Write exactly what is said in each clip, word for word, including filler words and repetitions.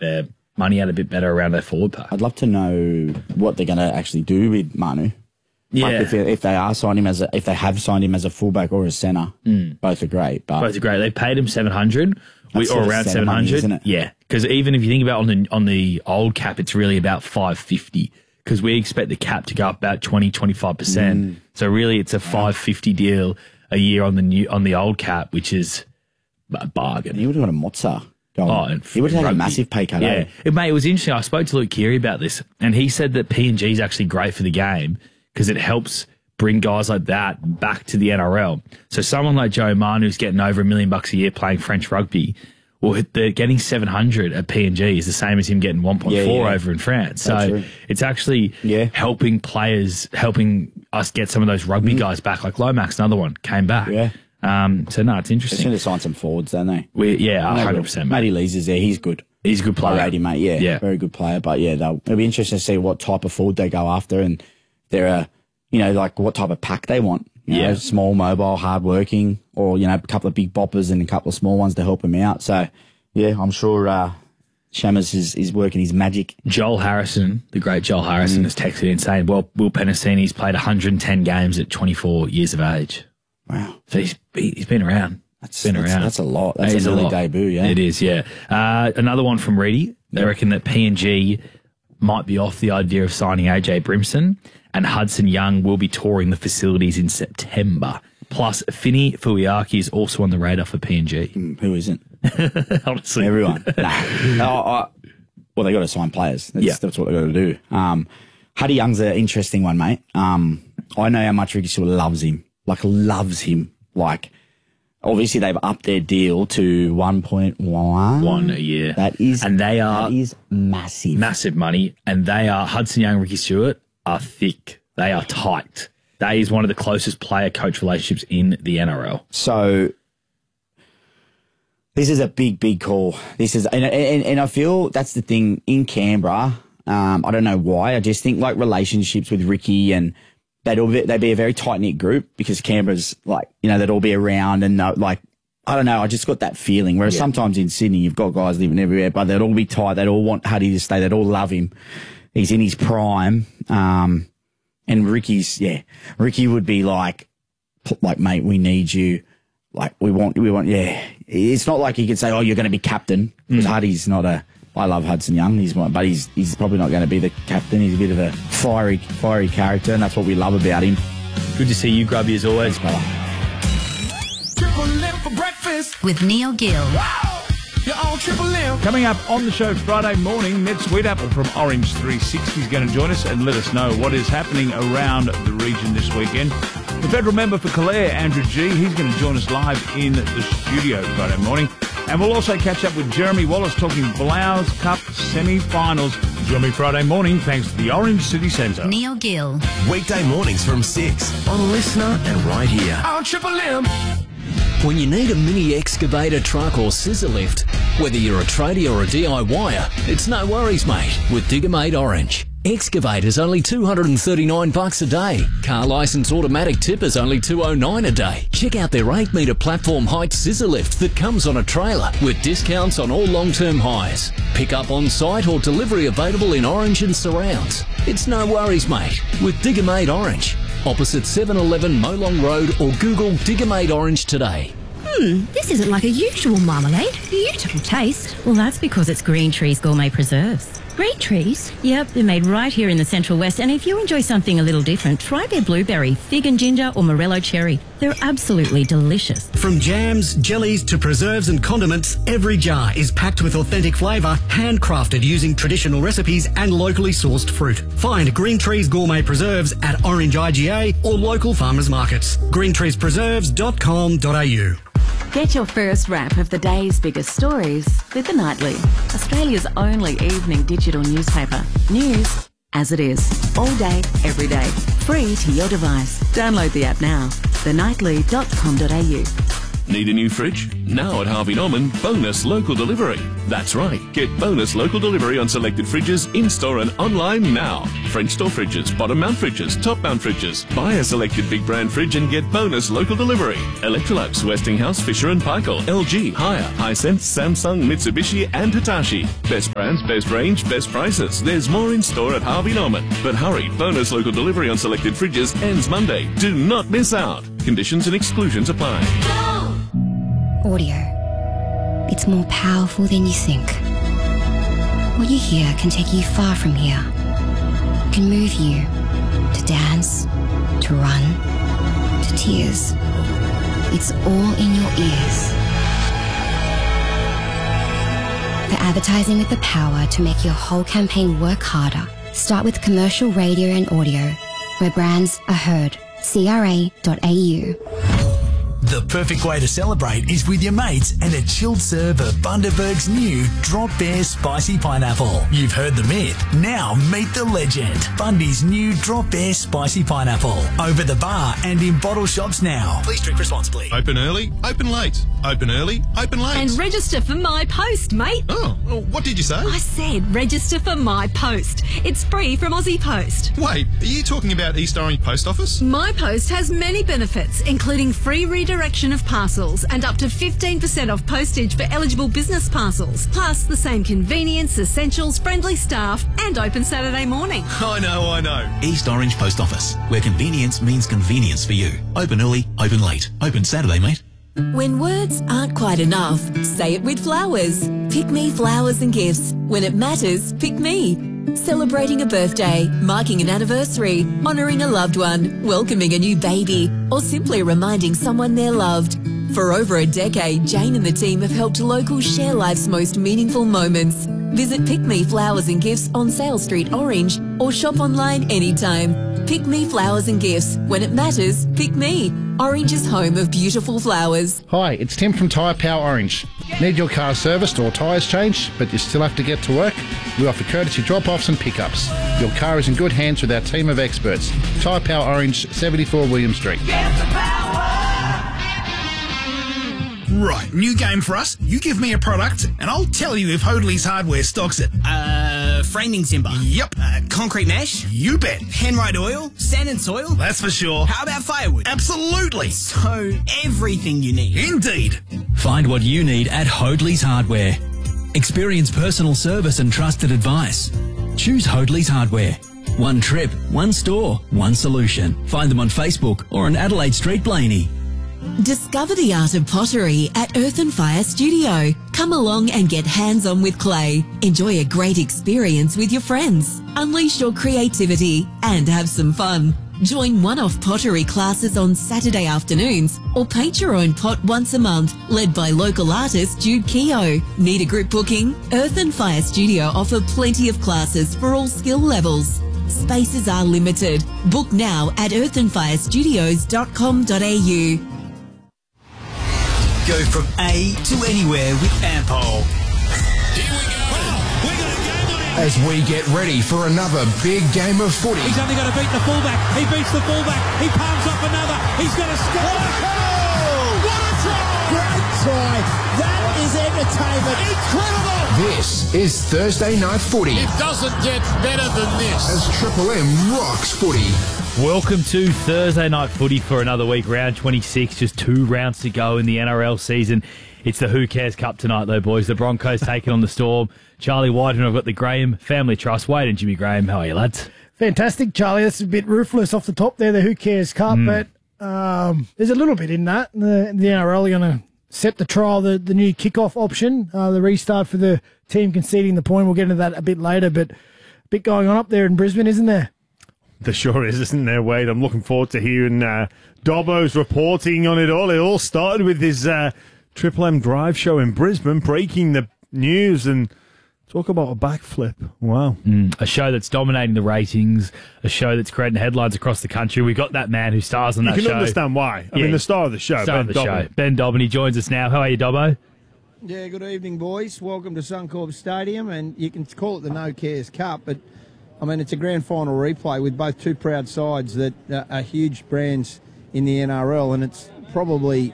their money out a bit better around their forward pack. I'd love to know what they're going to actually do with Manu. Yeah. Like if, if they are signed him as a, if they have signed him as a fullback or a centre, mm. both are great. But both are great. They paid him seven hundred we, or around seven hundred, isn't it? Yeah, because even if you think about on the on the old cap, it's really about five fifty. Because we expect the cap to go up about twenty, twenty-five percent. Mm. So really, it's a five fifty deal a year on the new on the old cap, which is a bargain. He would have got a Mozza. Going. Oh, and he would have taken a massive pay cut. Yeah, eh? it, mate, it was interesting. I spoke to Luke Keary about this, and he said that P N G is actually great for the game because it helps bring guys like that back to the N R L. So someone like Joe Manu who's getting over a million bucks a year playing French rugby, well, they're getting seven hundred at P N G is the same as him getting one point four yeah, yeah. over in France. So true. It's actually yeah. helping players, helping us get some of those rugby mm. guys back. Like Lomax, another one, came back. Yeah. Um, so, no, it's interesting. They're going to sign some forwards, don't they? We, yeah, one hundred percent, mate. Matty Lees is there. He's good. He's a good player. I rate him, mate. Yeah, yeah. Very good player. But, yeah, they'll, it'll be interesting to see what type of forward they go after and they're a, you know, like what type of pack they want. You yeah. know, small, mobile, hard-working, or, you know, a couple of big boppers and a couple of small ones to help him out. So, yeah, I'm sure uh, Shammers is, is working his magic. Joel Harrison, the great Joel Harrison, mm. has texted in saying, well, Will Penasini's played one hundred ten games at twenty-four years of age. Wow. So he's he's been around. That's been that's, around. That's a lot. That's an early debut, yeah. It is, yeah. Uh, another one from Reedy. They yeah. reckon that P N G might be off the idea of signing A J Brimson, and Hudson Young will be touring the facilities in September. Plus, Fini Fuiaki is also on the radar for P N G. Mm, who isn't? Honestly. Everyone. Nah. no, I, well, they got to sign players. That's, yeah. that's what they got to do. Um, Huddy Young's an interesting one, mate. Um, I know how much Ricky Stewart loves him. Like, loves him. Like, obviously they've upped their deal to one point one. One a year. That is, and they are, that is massive. Massive money. And they are, Hudson Young and Ricky Stewart are thick. They are tight. That is one of the closest player-coach relationships in the N R L. So, this is a big, big call. This is, and, and, and I feel that's the thing in Canberra. Um, I don't know why. I just think like relationships with Ricky and they'd all be, they'd be a very tight knit group because Canberra's like, you know, they'd all be around and know, like, I don't know. I just got that feeling. Whereas yeah. sometimes in Sydney, you've got guys living everywhere, but they'd all be tight. They'd all want Huddy to stay. They'd all love him. He's in his prime. Um, and Ricky's, yeah, Ricky would be like, like, mate, we need you. Like, we want, we want, yeah. It's not like he could say, oh, you're going to be captain. Because mm. Huddy's not a, I love Hudson Young, he's one, but he's he's probably not going to be the captain. He's a bit of a fiery, fiery character, and that's what we love about him. Good to see you, Grubby, as always. Triple M for breakfast with Neil Gill. Wow. You're on Triple M. Coming up on the show Friday morning, Ned Sweetapple from Orange three sixty is going to join us and let us know what is happening around the region this weekend. The federal member for Calare, Andrew G, he's going to join us live in the studio Friday morning. And we'll also catch up with Jeremy Wallace talking Blouse Cup semi-finals. Join me Friday morning thanks to the Orange City Centre. Neil Gill. Weekday mornings from six on Listener and right here. On Triple M. When you need a mini excavator, truck or scissor lift, whether you're a tradie or a D I Y-er, it's no worries, mate, with Digger Mate Orange. Excavators only two hundred thirty-nine bucks a day. Car license automatic tippers only two oh nine a day. Check out their eight metre platform height scissor lift that comes on a trailer with discounts on all long-term hires. Pick up on site or delivery available in Orange and surrounds. It's no worries, mate, with Digger Mate Orange. Opposite seven eleven Molong Road or Google Digger Mate Orange today. Hmm, this isn't like a usual marmalade. Beautiful taste. Well, that's because it's Green Trees Gourmet Preserves. Green Trees? Yep, they're made right here in the Central West, and if you enjoy something a little different, try their blueberry, fig and ginger or Morello cherry. They're absolutely delicious. From jams, jellies to preserves and condiments, every jar is packed with authentic flavour, handcrafted using traditional recipes and locally sourced fruit. Find Green Trees Gourmet Preserves at Orange I G A or local farmers markets. green trees preserves dot com dot a u. Get your first wrap of the day's biggest stories with The Nightly, Australia's only evening digital newspaper. News as it is, all day, every day, free to your device. Download the app now, the nightly dot com dot a u. Need a new fridge? Now at Harvey Norman, bonus local delivery. That's right. Get bonus local delivery on selected fridges in-store and online now. French door fridges, bottom mount fridges, top mount fridges. Buy a selected big brand fridge and get bonus local delivery. Electrolux, Westinghouse, Fisher and Paykel, L G, Haier, Hisense, Samsung, Mitsubishi and Hitachi. Best brands, best range, best prices. There's more in store at Harvey Norman. But hurry, bonus local delivery on selected fridges ends Monday. Do not miss out. Conditions and exclusions apply. Audio. It's more powerful than you think. What you hear can take you far from here. It can move you to dance, to run, to tears. It's all in your ears. For advertising with the power to make your whole campaign work harder, start with commercial radio and audio, where brands are heard. C R A dot A U. The perfect way to celebrate is with your mates and a chilled serve of Bundaberg's new Drop Bear Spicy Pineapple. You've heard the myth. Now meet the legend. Bundy's new Drop Bear Spicy Pineapple. Over the bar and in bottle shops now. Please drink responsibly. Open early, open late. Open early, open late. And register for My Post, mate. Oh, well, what did you say? I said register for My Post. It's free from Aussie Post. Wait, are you talking about East Orange Post Office? My Post has many benefits, including free redirection of parcels and up to fifteen percent off postage for eligible business parcels, plus the same convenience, essentials, friendly staff and open Saturday morning. I know, I know. East Orange Post Office, where convenience means convenience for you. Open early, open late. Open Saturday, mate. When words aren't quite enough, say it with flowers. Pick Me Flowers and Gifts. When it matters, pick me. Celebrating a birthday, marking an anniversary, honouring a loved one, welcoming a new baby, or simply reminding someone they're loved. For over a decade, Jane and the team have helped locals share life's most meaningful moments. Visit Pick Me Flowers and Gifts on Sale Street, Orange, or shop online anytime. Pick Me Flowers and Gifts. When it matters, pick me. Orange's home of beautiful flowers. Hi, it's Tim from Tyre Power Orange. Need your car serviced or tyres changed, but you still have to get to work? We offer courtesy drop-offs and pickups. Your car is in good hands with our team of experts. Tyre Power Orange, seventy-four William Street. Right, new game for us. You give me a product, and I'll tell you if Hoadley's Hardware stocks it. Uh, framing timber. Yep. Uh, concrete mesh. You bet. Henride oil. Sand and soil. That's for sure. How about firewood? Absolutely. So, everything you need. Indeed. Find what you need at Hoadley's Hardware. Experience personal service and trusted advice. Choose Hoadley's Hardware. One trip, one store, one solution. Find them on Facebook or on Adelaide Street, Blaney. Discover the art of pottery at Earth and Fire Studio. Come along and get hands-on with clay. Enjoy a great experience with your friends. Unleash your creativity and have some fun. Join one-off pottery classes on Saturday afternoons or paint your own pot once a month, led by local artist Jude Keogh. Need a group booking? Earth and Fire Studio offer plenty of classes for all skill levels. Spaces are limited. Book now at earth and fire studios dot com dot a u. Go from A to anywhere with Ampol. As we get ready for another big game of footy. He's only got to beat the fullback. He beats the fullback. He palms off another. He's going to score. Oh, what a try! Great try. That is entertainment. Incredible. This is Thursday Night Footy. It doesn't get better than this. As Triple M rocks footy. Welcome to Thursday Night Footy for another week, round twenty-six, just two rounds to go in the N R L season. It's the Who Cares Cup tonight, though, boys. The Broncos taking on the Storm. Charlie White, and I've got the Graham Family Trust. Wade and Jimmy Graham, how are you, lads? Fantastic, Charlie. That's a bit ruthless off the top there, the Who Cares Cup, mm. but um, there's a little bit in that. The, the N R L are going to set the trial, the, the new kickoff option, uh, the restart for the team conceding the point. We'll get into that a bit later, but a bit going on up there in Brisbane, isn't there? There sure is, isn't there, Wade? I'm looking forward to hearing uh, Dobbo's reporting on it all. It all started with his uh, Triple M Drive show in Brisbane, breaking the news, and talk about a backflip. Wow. Mm, a show that's dominating the ratings, a show that's creating headlines across the country. We got that man who stars on you that show. You can understand why. I yeah, mean, the star of the show, star Ben of the Dobbin. show. Ben Dobbin, he joins us now. How are you, Dobbo? Yeah, good evening, boys. Welcome to Suncorp Stadium, and you can call it the No Cares Cup, but I mean, it's a grand final replay with both two proud sides that uh, are huge brands in the N R L, and it's probably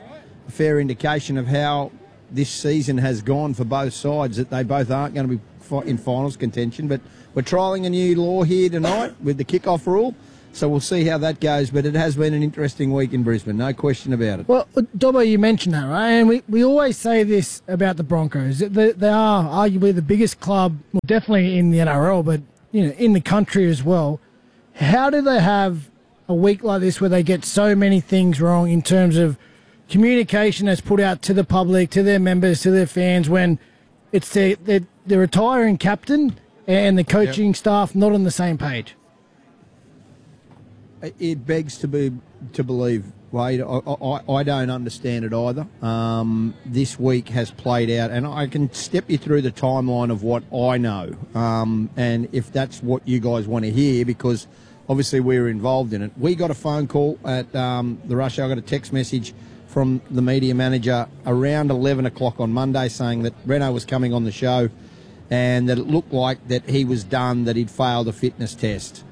a fair indication of how this season has gone for both sides, that they both aren't going to be fi- in finals contention. But we're trialling a new law here tonight with the kick-off rule, so we'll see how that goes. But it has been an interesting week in Brisbane, no question about it. Well, Dobbo, you mentioned that, right? And we, we always say this about the Broncos. They, they are arguably the biggest club, well, definitely in the N R L, but you know, in the country as well. How do they have a week like this where they get so many things wrong in terms of communication that's put out to the public, to their members, to their fans, when it's the, the, the retiring captain and the coaching yep. staff not on the same page? It begs to be to believe, Wade. I, I, I don't understand it either. Um, this week has played out, and I can step you through the timeline of what I know, um, and if that's what you guys want to hear, because obviously we were involved in it. We got a phone call at um, the rush hour. I got a text message from the media manager around eleven o'clock on Monday saying that Renault was coming on the show and that it looked like that he was done, that he'd failed a fitness test.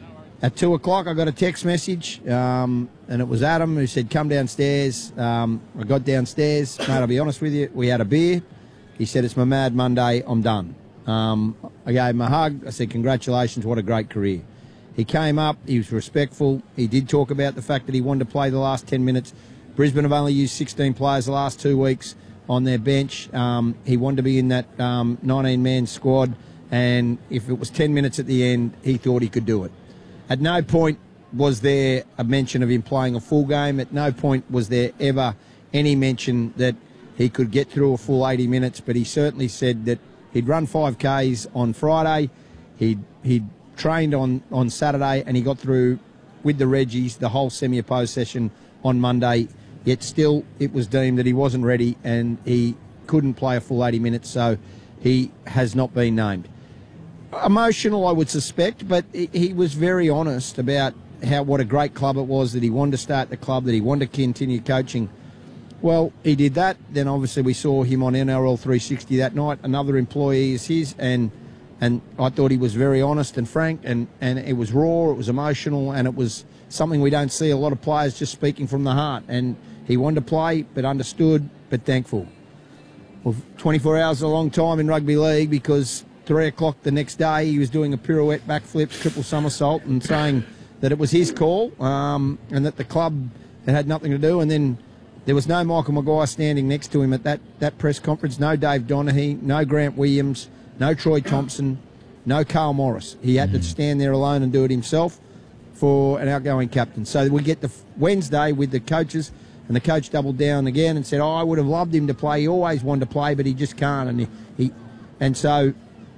At two o'clock, I got a text message, um, and it was Adam who said, come downstairs. Um, I got downstairs. Mate, I'll be honest with you, we had a beer. He said, it's my mad Monday, I'm done. Um, I gave him a hug. I said, congratulations, what a great career. He came up, he was respectful. He did talk about the fact that he wanted to play the last ten minutes. Brisbane have only used sixteen players the last two weeks on their bench. Um, he wanted to be in that um, nineteen-man squad, and if it was ten minutes at the end, he thought he could do it. At no point was there a mention of him playing a full game. At no point was there ever any mention that he could get through a full eighty minutes, but he certainly said that he'd run five Ks on Friday, he'd, he'd trained on, on Saturday, and he got through with the Reggies the whole semi-opposed session on Monday. Yet still, it was deemed that he wasn't ready and he couldn't play a full eighty minutes, so he has not been named. Emotional, I would suspect, but he was very honest about how what a great club it was, that he wanted to start the club, that he wanted to continue coaching. Well, he did that. Then obviously we saw him on N R L three sixty that night. Another employee is his, and and I thought he was very honest and frank, and, and it was raw, it was emotional, and it was something we don't see a lot of players just speaking from the heart. And he wanted to play, but understood, but thankful. Well, twenty-four hours is a long time in rugby league, because three o'clock the next day he was doing a pirouette, backflips, triple somersault, and saying that it was his call, um, and that the club had had nothing to do. And then there was no Michael Maguire standing next to him at that, that press conference, no Dave Donaghy, no Grant Williams, no Troy Thompson, no Carl Morris. He had to stand there alone and do it himself for an outgoing captain. So we get the Wednesday with the coaches, and the coach doubled down again and said, oh, I would have loved him to play. He always wanted to play, but he just can't. And he, he and so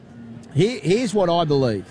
here, here's what I believe.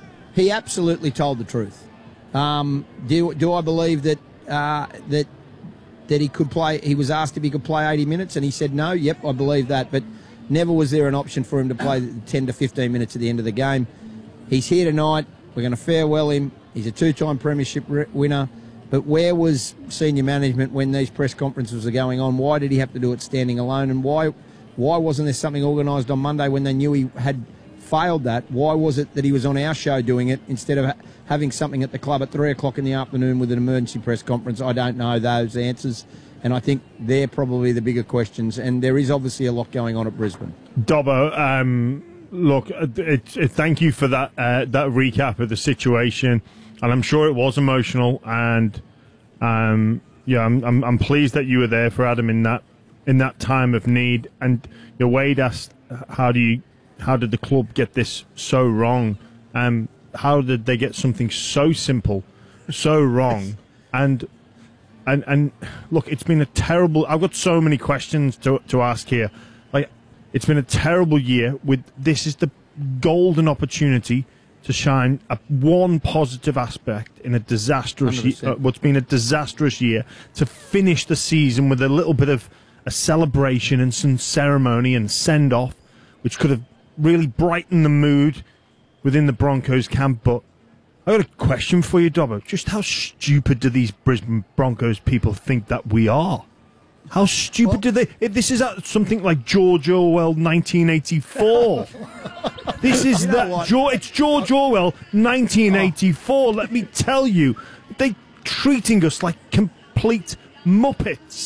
He absolutely told the truth. Um, do do I believe that uh, that that he could play? He was asked if he could play eighty minutes, and he said no. Yep, I believe that. But never was there an option for him to play ten to fifteen minutes at the end of the game. He's here tonight. We're going to farewell him. He's a two-time premiership winner. But where was senior management when these press conferences were going on? Why did he have to do it standing alone? And why why wasn't there something organised on Monday when they knew he had failed that? Why was it that he was on our show doing it instead of ha- having something at the club at three o'clock in the afternoon with an emergency press conference? I don't know those answers, and I think they're probably the bigger questions. And there is obviously a lot going on at Brisbane. Dobbo, um, look, it, it, thank you for that uh, that recap of the situation. And I'm sure it was emotional, and um, yeah, I'm, I'm I'm pleased that you were there for Adam in that in that time of need. And you know, Wade asked, how do you how did the club get this so wrong? Um, how did they get something so simple, so wrong? And and and look, it's been a terrible. I've got so many questions to to ask here. Like, it's been a terrible year. With this is the golden opportunity to shine a one positive aspect in a disastrous year, uh, what's been a disastrous year, to finish the season with a little bit of a celebration and some ceremony and send off, which could have really brightened the mood within the Broncos camp. But I got a question for you, Dobbo. Just how stupid do these Brisbane Broncos people think that we are? How stupid what? do they... If this is something like George Orwell nineteen eighty-four. This is you know that... George, it's George Orwell nineteen eighty-four. Oh. Let me tell you. They're treating us like complete muppets. How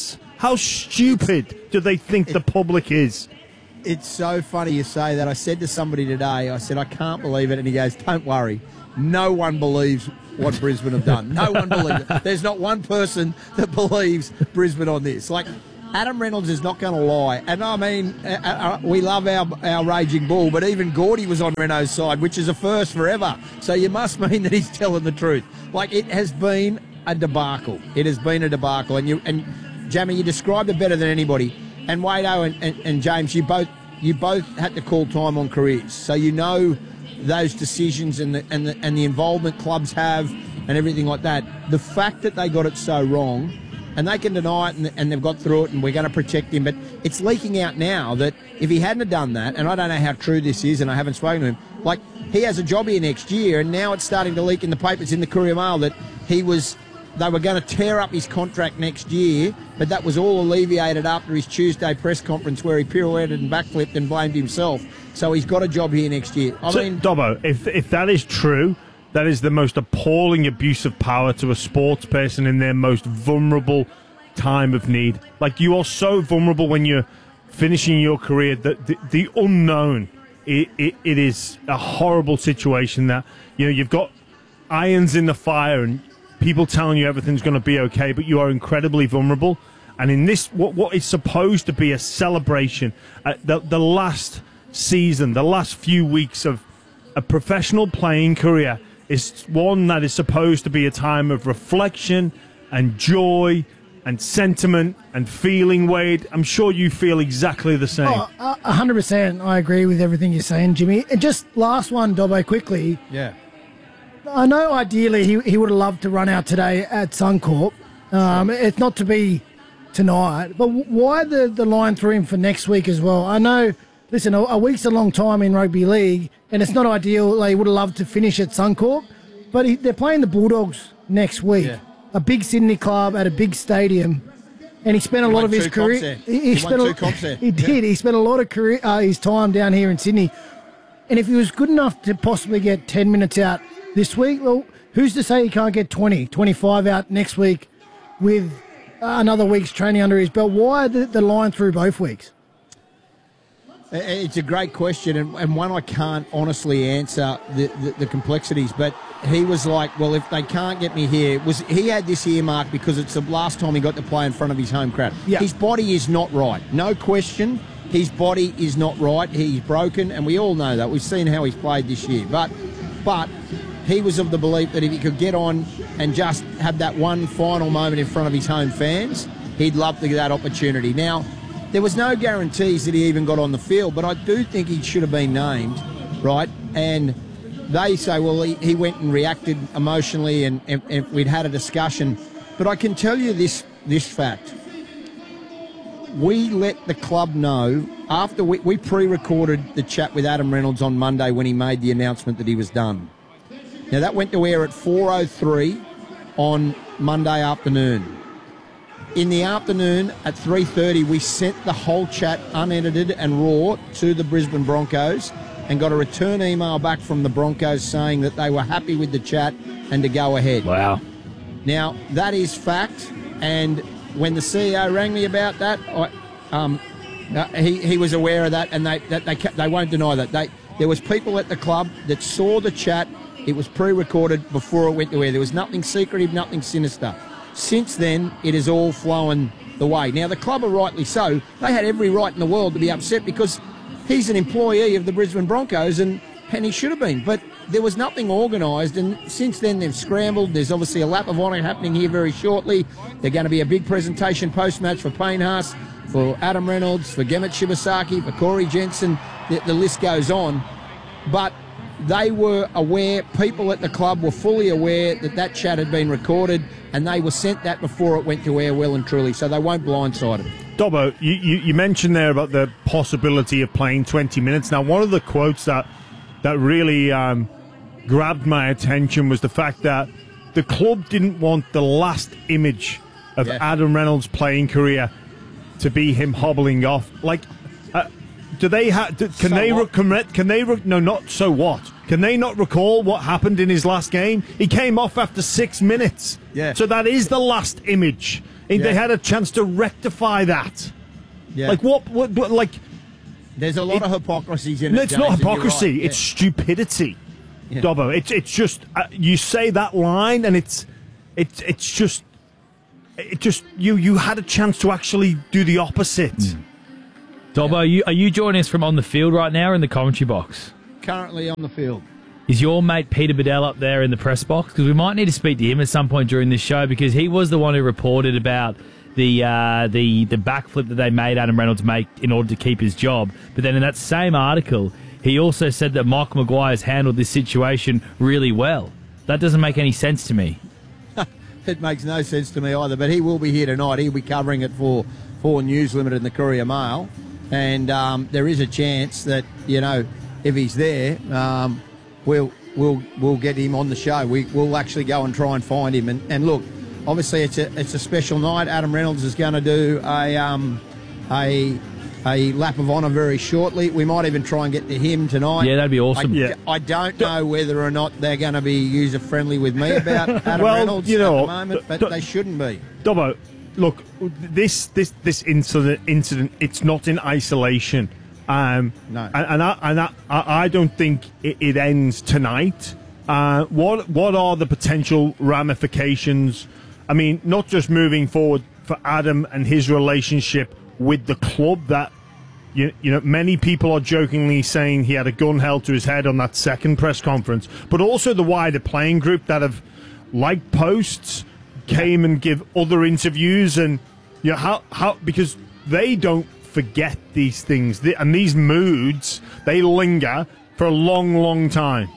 How stupid do they think the public is? It's so funny you say that. I said to somebody today, I said, I can't believe it. And he goes, don't worry. No one believes what Brisbane have done. No one believes it. There's not one person that believes Brisbane on this. Like, Adam Reynolds is not going to lie. And I mean, uh, uh, we love our, our Raging Bull, but even Gordy was on Renault's side, which is a first forever. So you must mean that he's telling the truth. Like, it has been a debacle. It has been a debacle. And, you, and Jamie, you described it better than anybody. And Wado and, and, and James, you both you both had to call time on careers. So you know those decisions and the, and the, and the involvement clubs have and everything like that. The fact that they got it so wrong, and they can deny it, and, and they've got through it, and we're going to protect him, but it's leaking out now that if he hadn't have done that, and I don't know how true this is, and I haven't spoken to him, like, he has a job here next year, and now it's starting to leak in the papers, in the Courier Mail, that he was, they were going to tear up his contract next year, but that was all alleviated after his Tuesday press conference where he pirouetted and backflipped and blamed himself. So he's got a job here next year. I so, mean, Dobbo, if if that is true, that is the most appalling abuse of power to a sports person in their most vulnerable time of need. Like, you are so vulnerable when you're finishing your career that the, the unknown, it, it, it is a horrible situation that, you know, you've got irons in the fire and people telling you everything's going to be okay, but you are incredibly vulnerable. And in this, what what is supposed to be a celebration, uh, the, the last season, the last few weeks of a professional playing career is one that is supposed to be a time of reflection and joy and sentiment and feeling. Wade, I'm sure you feel exactly the same. Oh, uh, one hundred percent. I agree with everything you're saying, Jimmy. And just last one, Dobbo, quickly. Yeah. I know ideally he, he would have loved to run out today at Suncorp. Um, it's not to be tonight, but why the, the line through him for next week as well? I know, listen, a, a week's a long time in rugby league, and it's not ideal. Like, he would have loved to finish at Suncorp, but he, they're playing the Bulldogs next week. Yeah. A big Sydney club at a big stadium, and he spent a he lot of his career. He, he, he spent won a, two comps there. He did. Yeah. He spent a lot of career, uh, his time down here in Sydney, and if he was good enough to possibly get ten minutes out this week, well, who's to say he can't get twenty, twenty-five out next week with another week's training under his belt? Why the, the line through both weeks? It's a great question, and, and one I can't honestly answer the, the, the complexities, but he was like, well, if they can't get me here, was he had this earmark because it's the last time he got to play in front of his home crowd. Yeah. His body is not right, no question. His body is not right. He's broken, and we all know that. We've seen how he's played this year, but but he was of the belief that if he could get on and just have that one final moment in front of his home fans, he'd love to get that opportunity. Now, there was no guarantees that he even got on the field, but I do think he should have been named, right? And they say, well, he, he went and reacted emotionally, and, and, and we'd had a discussion. But I can tell you this this fact. We let the club know after we, we pre-recorded the chat with Adam Reynolds on Monday when he made the announcement that he was done. Now, that went to air at four oh three on Monday afternoon. In the afternoon at three thirty, we sent the whole chat unedited and raw to the Brisbane Broncos and got a return email back from the Broncos saying that they were happy with the chat and to go ahead. Wow. Now, that is fact, and when the C E O rang me about that, I, um, uh, he, he was aware of that, and they that they they won't deny that. They There was people at the club that saw the chat. It was pre-recorded before it went to air. There was nothing secretive, nothing sinister. Since then, it has all flown the way. Now, the club are rightly so. They had every right in the world to be upset because he's an employee of the Brisbane Broncos, and, and he should have been. But there was nothing organised, and since then they've scrambled. There's obviously a lap of honour happening here very shortly. They're going to be a big presentation post-match for Payne Haas, for Adam Reynolds, for Gemmet Shibasaki, for Corey Jensen. The, the list goes on. But they were aware, people at the club were fully aware that that chat had been recorded, and they were sent that before it went to air well and truly, so they won't blindside him. Dobbo, you, you, you mentioned there about the possibility of playing twenty minutes. Now, one of the quotes that that really um, grabbed my attention was the fact that the club didn't want the last image of yeah. Adam Reynolds' playing career to be him hobbling off. Like, uh, do they have? Can so they? What? Can, can they? No, not so what. Can they not recall what happened in his last game? He came off after six minutes. Yeah. So that is the last image. And Yeah. they had a chance to rectify that. Yeah. Like what? What? what like there's a lot it, of hypocrisies in no, it. it's James, not and you're hypocrisy. right. It's Yeah. stupidity, Yeah. Dobbo. It's it's just uh, you say that line, and it's it's it's just it just you you had a chance to actually do the opposite. Mm. Dobbo, are you, are you joining us from on the field right now or in the commentary box? Currently on the field. Is your mate Peter Bedell up there in the press box? Because we might need to speak to him at some point during this show, because he was the one who reported about the uh, the the backflip that they made Adam Reynolds make in order to keep his job. But then in that same article, he also said that Michael Maguire has handled this situation really well. That doesn't make any sense to me. It makes no sense to me either, but he will be here tonight. He'll be covering it for, for News Limited and the Courier Mail. And um, there is a chance that, you know, if he's there, um, we'll we'll we'll get him on the show. We, we'll actually go and try and find him. And, and look, obviously it's a it's a special night. Adam Reynolds is going to do a um, a a lap of honour very shortly. We might even try and get to him tonight. Yeah, that'd be awesome. I, Yeah. I don't know whether or not they're going to be user friendly with me about Adam Well, Reynolds you know, at the moment, but d- they shouldn't be. Dobbo, look, this this this incident incident it's not in isolation. Um, No. and, and I and I, I I don't think it, it ends tonight. Uh, what what are the potential ramifications? I mean, not just moving forward for Adam and his relationship with the club. That you, you know, many people are jokingly saying he had a gun held to his head on that second press conference, but also the wider playing group that have liked posts, came and give other interviews, and you know how how because they don't forget these things, They- and these moods they linger for a long, long time.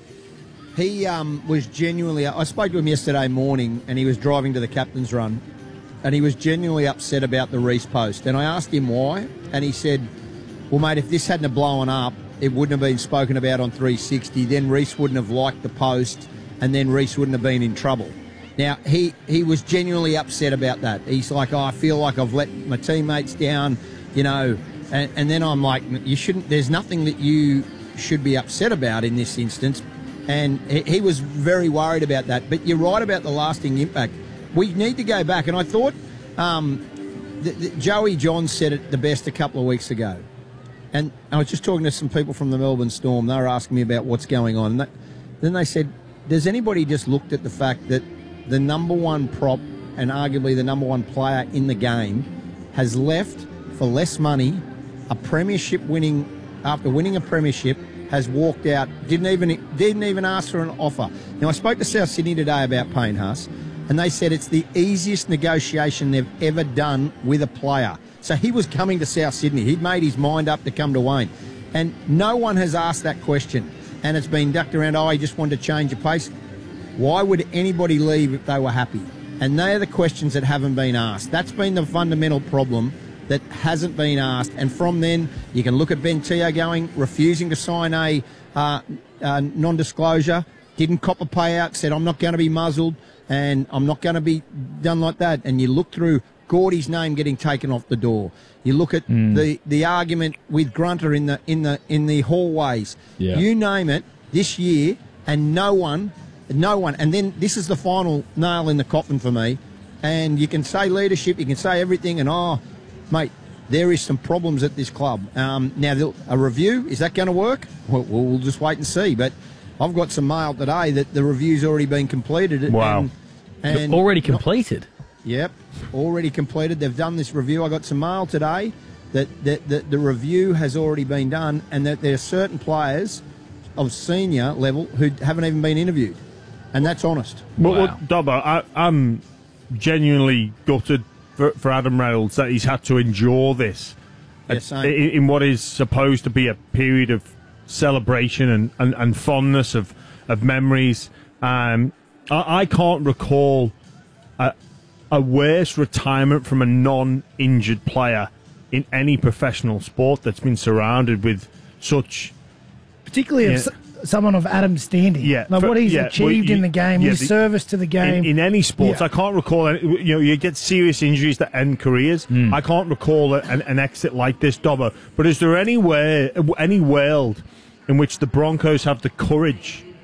He um, was genuinely. I spoke to him yesterday morning, and he was driving to the captain's run, and he was genuinely upset about the Reece post. And I asked him why, and he said, "Well, mate, if this hadn't have blown up, it wouldn't have been spoken about on three sixty. Then Reece wouldn't have liked the post, and then Reece wouldn't have been in trouble." Now, he, he was genuinely upset about that. He's like, oh, I feel like I've let my teammates down, you know. And, and then I'm like, you shouldn't, there's nothing that you should be upset about in this instance. And he, he was very worried about that. But you're right about the lasting impact. We need to go back. And I thought um, the, the, Joey Johns said it the best a couple of weeks ago. And I was just talking to some people from the Melbourne Storm. They were asking me about what's going on. And that, then they said, does anybody just looked at the fact that the number one prop and arguably the number one player in the game has left for less money, a premiership winning, after winning a premiership, has walked out, didn't even didn't even ask for an offer. Now, I spoke to South Sydney today about Payne Haas, and they said it's the easiest negotiation they've ever done with a player. So he was coming to South Sydney. He'd made his mind up to come to Wayne. And no one has asked that question. And it's been ducked around, oh, he just wanted to change the pace. Why would anybody leave if they were happy? And they are the questions that haven't been asked. That's been the fundamental problem that hasn't been asked. And from then, you can look at Ben Teo going, refusing to sign a uh, uh, non-disclosure, didn't cop a payout, said, I'm not going to be muzzled and I'm not going to be done like that. And you look through Gordy's name getting taken off the door. You look at Mm. the, the argument with Grunter in the in the in the hallways. Yeah. You name it this year, and no one, no one. And then this is the final nail in the coffin for me. And you can say leadership, you can say everything, and oh, mate, there is some problems at this club. Um, now, a review, is that going to work? Well, we'll just wait and see. But I've got some mail today that the review's already been completed. Wow. And, and Already completed? Yep, already completed. They've done this review. I got some mail today that, that, that the review has already been done, and that there are certain players of senior level who haven't even been interviewed. And that's honest. Well, well, Dobbo, I, I'm genuinely gutted for, for Adam Reynolds that he's had to endure this Yeah, at- same. in, in what is supposed to be a period of celebration and, and, and fondness of, of memories. Um, I, I can't recall a, a worse retirement from a non-injured player in any professional sport that's been surrounded with such... Particularly Yeah. if s- someone of Adam's standing. Yeah, Like for- what he's yeah, well, achieved you- in the game, yeah, his the- service to the game. In, in any sports, Yeah. I can't recall. Any, you know, you get serious injuries that end careers. I can't recall a- an, an exit like this, Dobbo. But is there anywhere, any world in which the Broncos have the courage to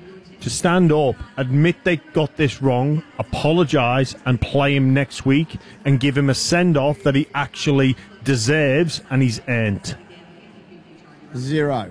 to stand up, admit they got this wrong, apologise and play him next week and give him a send-off that he actually deserves and he's earned? Zero.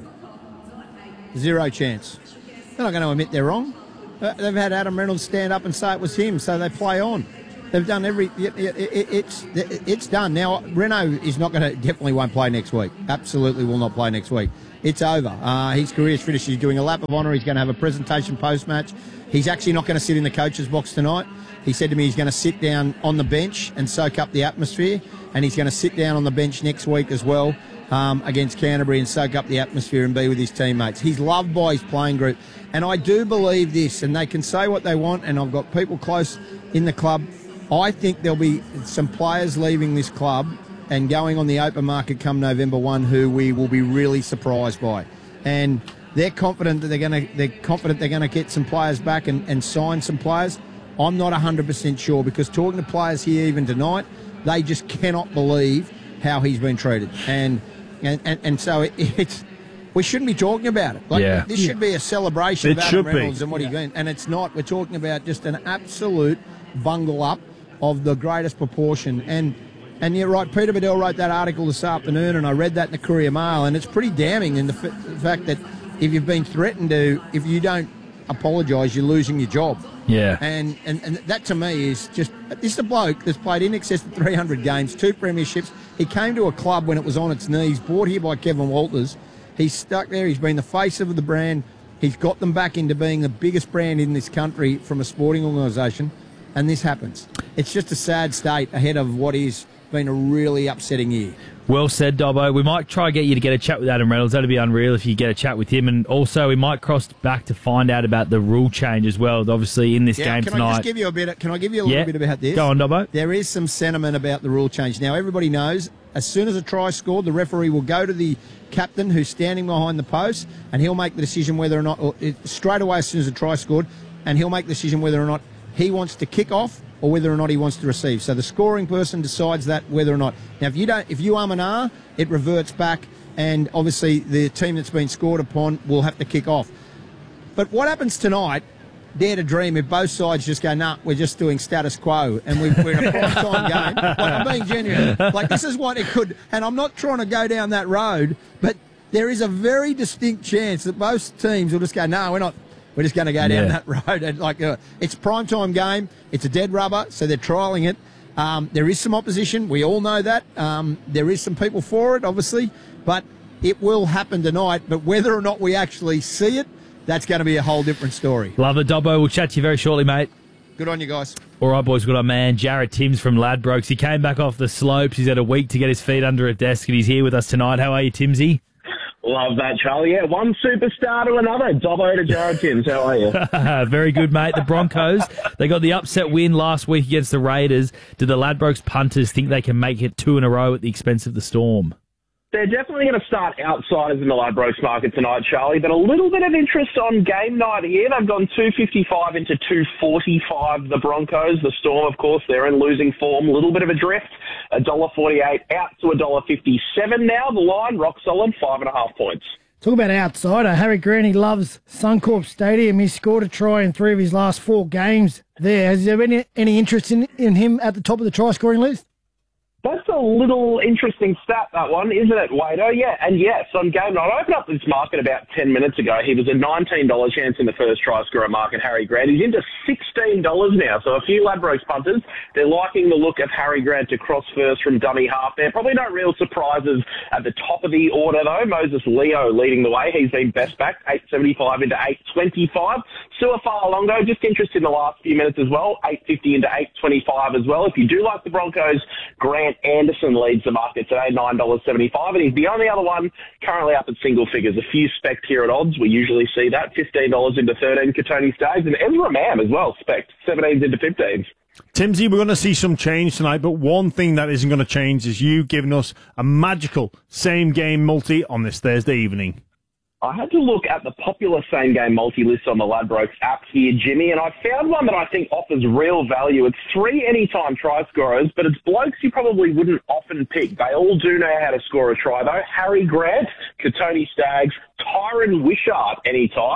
Zero chance. They're not going to admit they're wrong. Uh, they've had Adam Reynolds stand up and say it was him, so they play on. They've done every... It, it, it, it's it's done. Now, Renault is not going to... Definitely won't play next week. Absolutely will not play next week. It's over. Uh, his career's finished. He's doing a lap of honour. He's going to have a presentation post-match. He's actually not going to sit in the coach's box tonight. He said to me he's going to sit down on the bench and soak up the atmosphere, and he's going to sit down on the bench next week as well um, against Canterbury and soak up the atmosphere and be with his teammates. He's loved by his playing group. And I do believe this, and they can say what they want, and I've got people close in the club. I think there'll be some players leaving this club and going on the open market come November first who we will be really surprised by. And they're confident that they're going to they're confident they're going to get some players back and, and sign some players. I'm not one hundred percent sure, because talking to players here even tonight, they just cannot believe how he's been treated. And and, and, and so it, it's we shouldn't be talking about it. Like, yeah. This should be a celebration It of should Adam Reynolds be. and what he's been. And it's not. We're talking about just an absolute bungle up of the greatest proportion. And and you're right, Peter Bedell wrote that article this afternoon, and I read that in the Courier Mail, and it's pretty damning in the, f- the fact that if you've been threatened to, if you don't apologise, you're losing your job. Yeah. And, and and that to me is just, this is a bloke that's played in excess of three hundred games, two premierships. He came to a club when it was on its knees, brought here by Kevin Walters. He's stuck there. He's been the face of the brand. He's got them back into being the biggest brand in this country from a sporting organisation. And this happens. It's just a sad state ahead of what is been a really upsetting year. Well said, Dobbo. We might try to get you to get a chat with Adam Reynolds. That'd be unreal if you get a chat with him. And also, we might cross back to find out about the rule change as well, obviously, in this yeah, game can tonight. I just give you a bit? Of, can I give you a little yeah. bit about this? Go on, Dobbo. There is some sentiment about the rule change. Now, everybody knows, as soon as a try is scored, the referee will go to the captain who's standing behind the post, and he'll make the decision whether or not, or it, straight away as soon as a try is scored, and he'll make the decision whether or not he wants to kick off or whether or not he wants to receive. So the scoring person decides that whether or not. Now, if you don't, if you um and ah, it reverts back, and obviously the team that's been scored upon will have to kick off. But what happens tonight? Dare to dream if both sides just go, nah, we're just doing status quo, and we're, we're in a prime time game. Like, I'm being genuine. Like, this is what it could, and I'm not trying to go down that road, but there is a very distinct chance that both teams will just go, no, we're not. We're just going to go down Yeah. that road. And like, uh, it's a prime time game. It's a dead rubber, so they're trialling it. Um, there is some opposition. We all know that. Um, there is some people for it, obviously, but it will happen tonight. But whether or not we actually see it, that's going to be a whole different story. Love it, Dobbo. We'll chat to you very shortly, mate. Good on you guys. All right, boys, good on man. Jared Timms from Ladbrokes. He came back off the slopes. He's had a week to get his feet under a desk, and he's here with us tonight. How are you, Timsy? Love that, Charlie. Yeah, one superstar to another. Dobbo to Jared Timms. How are you? Very good, mate. The Broncos, they got the upset win last week against the Raiders. Do the Ladbrokes punters think they can make it two in a row at the expense of the Storm? They're definitely going to start outsiders in the Ladbrokes market tonight, Charlie, but a little bit of interest on game night here. They've gone two fifty-five into two forty-five, the Broncos. The Storm, of course, they're in losing form. A little bit of a drift. one dollar forty-eight out to one dollar fifty-seven now. The line, rock solid, five and a half points. Talk about outsider. Harry Grant, he loves Suncorp Stadium. He scored a try in three of his last four games there. Has there been any, any interest in, in him at the top of the try-scoring list? That's a little interesting stat, that one, isn't it, Wado? Yeah, and yes, on game night, I opened up this market about ten minutes ago. He was a nineteen dollars chance in the first try scorer market, Harry Grant. He's into sixteen dollars now, so a few Ladbrokes punters, they're liking the look of Harry Grant to cross first from dummy half there. Probably no real surprises at the top of the order, though. Moses Leo leading the way. He's been best back, eight seventy-five into eight twenty-five. Suafa'alongo, just interested in the last few minutes as well, eight fifty into eight twenty-five as well. If you do like the Broncos, Grant Anderson leads the market today, nine dollars seventy-five, and he's the only other one currently up at single figures. A few spec here at odds. We usually see that, fifteen dollars into thirteen, Katoni Staggs, and Ezra Mam as well, spec, seventeens into fifteens. Timsy, we're going to see some change tonight, but one thing that isn't going to change is you giving us a magical same-game multi on this Thursday evening. I had to look at the popular same-game multi-list on the Ladbrokes app here, Jimmy, and I found one that I think offers real value. It's three anytime try scorers, but it's blokes you probably wouldn't often pick. They all do know how to score a try, though. Harry Grant, Katoni Staggs, Tyron Wishart anytime,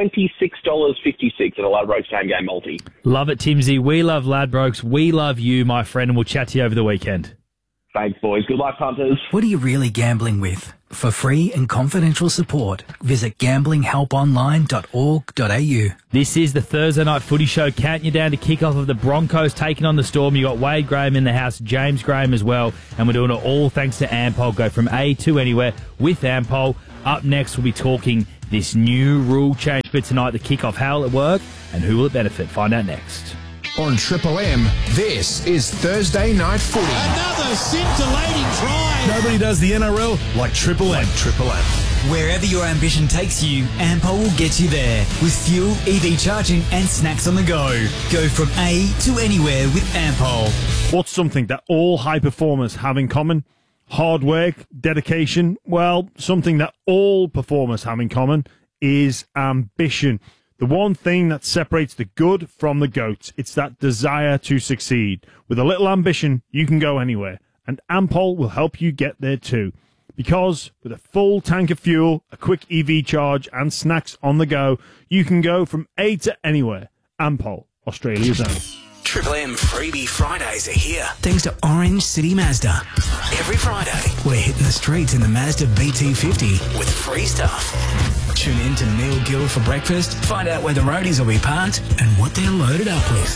twenty-six dollars fifty-six at a Ladbrokes same game multi. Love it, Timsy. We love Ladbrokes. We love you, my friend, and we'll chat to you over the weekend. Thanks, boys. Good luck, punters. What are you really gambling with? For free and confidential support, visit gambling help online dot org dot a u. This is the Thursday Night Footy Show, counting you down to kick off of the Broncos taking on the Storm. You got Wade Graham in the house, James Graham as well, and we're doing it all thanks to Ampol. Go from A to anywhere with Ampol. Up next, we'll be talking this new rule change for tonight, the kickoff. How will it work and who will it benefit? Find out next. On Triple M, this is Thursday Night Footy. Another scintillating try. Nobody does the N R L like Triple M. Triple M. Wherever your ambition takes you, Ampol will get you there. With fuel, E V charging and snacks on the go. Go from A to anywhere with Ampol. What's something that all high performers have in common? Hard work, dedication. Well, something that all performers have in common is ambition. The one thing that separates the good from the goats, it's that desire to succeed. With a little ambition, you can go anywhere, and Ampol will help you get there too. Because with a full tank of fuel, a quick E V charge, and snacks on the go, you can go from A to anywhere. Ampol, Australia's own. Triple M Freebie Fridays are here, thanks to Orange City Mazda. Every Friday, we're hitting the streets in the Mazda B T fifty with free stuff. Tune in to Neil Gill for breakfast, find out where the roadies will be parked and what they're loaded up with.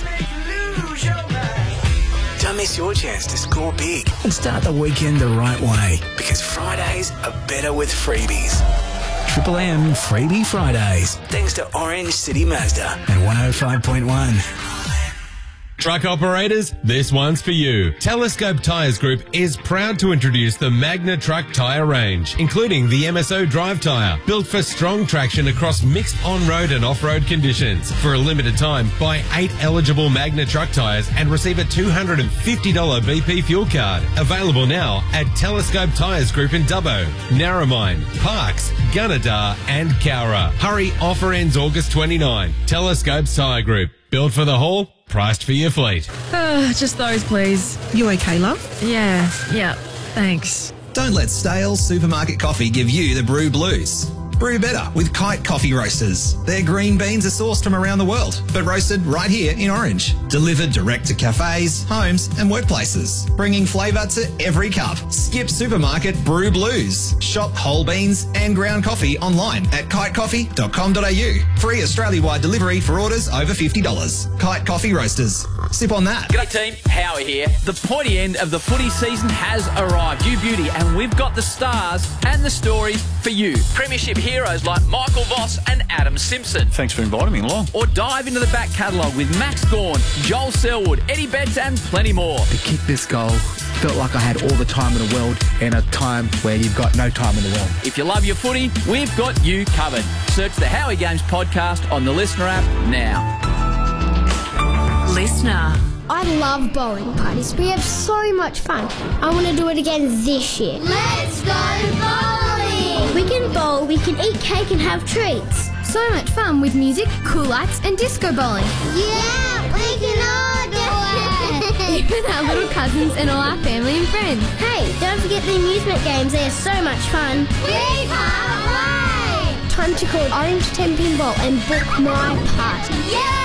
Don't miss your chance to score big and start the weekend the right way, because Fridays are better with freebies. Triple M Freebie Fridays, thanks to Orange City Mazda and one oh five point one. Truck operators, this one's for you. Telescope Tyres Group is proud to introduce the Magna Truck tyre range, including the M S O Drive tyre, built for strong traction across mixed on-road and off-road conditions. For a limited time, buy eight eligible Magna Truck tyres and receive a two hundred fifty dollars B P fuel card. Available now at Telescope Tyres Group in Dubbo, Narromine, Parkes, Gunnedah and Cowra. Hurry, offer ends August twenty-ninth. Telescopes Tyre Group, built for the haul, priced for your fleet. Uh, just those, please. You okay, love? Yeah, yeah, thanks. Don't let stale supermarket coffee give you the brew blues. Brew better with Kite Coffee Roasters. Their green beans are sourced from around the world, but roasted right here in Orange. Delivered direct to cafes, homes and workplaces, bringing flavour to every cup. Skip supermarket brew blues. Shop whole beans and ground coffee online at kite coffee dot com dot a u. Free Australia-wide delivery for orders over fifty dollars. Kite Coffee Roasters. Sip on that. G'day team, Howie here. The pointy end of the footy season has arrived. You beauty, and we've got the stars and the stories for you. Premiership heroes like Michael Voss and Adam Simpson. Thanks for inviting me along. Or dive into the back catalogue with Max Gawn, Joel Selwood, Eddie Betts and plenty more. To kick this goal, felt like I had all the time in the world in a time where you've got no time in the world. If you love your footy, we've got you covered. Search the Howie Games podcast on the Listener app now. Listener. I love bowling parties. We have so much fun. I want to do it again this year. Let's go bowling! We can bowl, we can eat cake and have treats. So much fun with music, cool lights and disco bowling. Yeah, we can all do it! Even our little cousins and all our family and friends. Hey, don't forget the amusement games. They are so much fun. We can't wait! Time to call Orange ten Pinball and book my party. Yeah!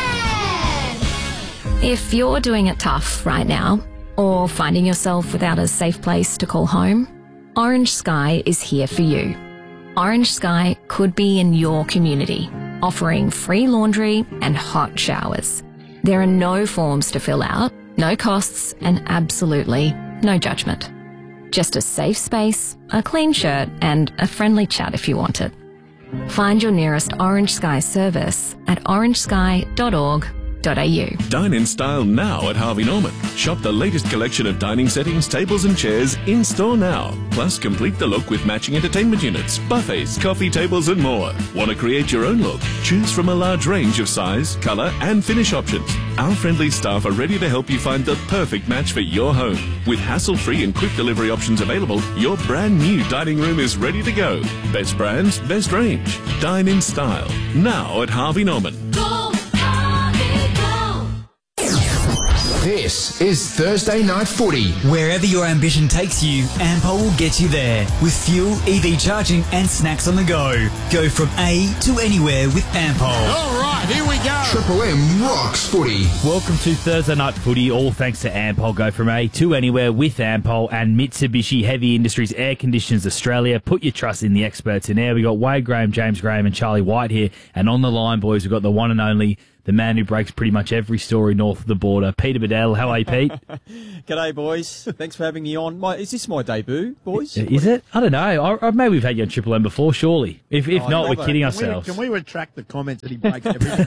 If you're doing it tough right now, or finding yourself without a safe place to call home, Orange Sky is here for you. Orange Sky could be in your community, offering free laundry and hot showers. There are no forms to fill out, no costs, and absolutely no judgment. Just a safe space, a clean shirt, and a friendly chat if you want it. Find your nearest Orange Sky service at orange sky dot org dot a u. Dine in style now at Harvey Norman. Shop the latest collection of dining settings, tables and chairs in store now. Plus, complete the look with matching entertainment units, buffets, coffee tables and more. Want to create your own look? Choose from a large range of size, colour and finish options. Our friendly staff are ready to help you find the perfect match for your home. With hassle-free and quick delivery options available, your brand new dining room is ready to go. Best brands, best range. Dine in style now at Harvey Norman. Go! This is Thursday Night Footy. Wherever your ambition takes you, Ampol will get you there with fuel, E V charging and snacks on the go. Go from A to anywhere with Ampol. All right, here we go. Triple M rocks footy. Welcome to Thursday Night Footy, all thanks to Ampol. Go from A to anywhere with Ampol and Mitsubishi Heavy Industries Air Conditioners Australia. Put your trust in the experts in air. We got Wade Graham, James Graham and Charlie White here. And on the line, boys, we've got the one and only, the man who breaks pretty much every story north of the border, Peter Bedell. How are you, Pete? G'day, boys. Thanks for having me on. My, is this my debut, boys? Is it? I don't know. I, I, maybe we've had you on Triple M before, surely. If if Oh, not, love we're it. kidding Can we- ourselves. Can we retract the comments that he breaks everything?